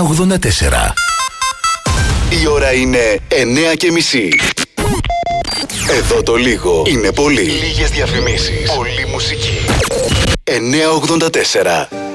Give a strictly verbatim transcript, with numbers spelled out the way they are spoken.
ογδόντα τέσσερα. Η ώρα είναι εννέα και μισή. Εδώ το λίγο είναι πολύ. Λίγες διαφημίσεις. Πολύ μουσική. εννέα ογδόντα τέσσερα.